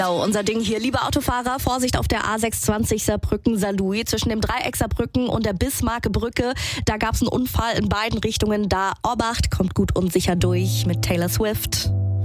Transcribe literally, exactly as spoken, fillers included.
Genau, unser Ding hier. Liebe Autofahrer, Vorsicht auf der A sechshundertzwanzig Saarbrücken-Saarlouis zwischen dem Dreieck Saarbrücken und der Bismarcker Brücke. Da gab es einen Unfall in beiden Richtungen. Da Obacht, kommt gut und sicher durch mit Taylor Swift.